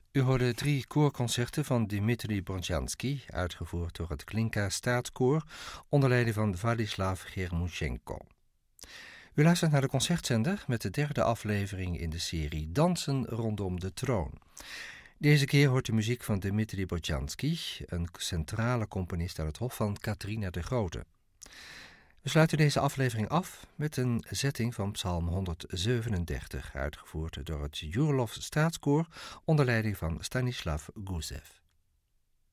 U hoorde 3 koorconcerten van Dmitri Borjansky, uitgevoerd door het Glinka Staatskoor, onder leiding van Wladislaw Germushenko. U luistert naar de Concertzender met de 3e aflevering in de serie Dansen rondom de troon. Deze keer hoort u muziek van Dmitri Borjansky, een centrale componist uit het hof van Catharina de Grote. We sluiten deze aflevering af met een zetting van Psalm 137, uitgevoerd door het Jourlov Staatskoor onder leiding van Stanislav Gusev.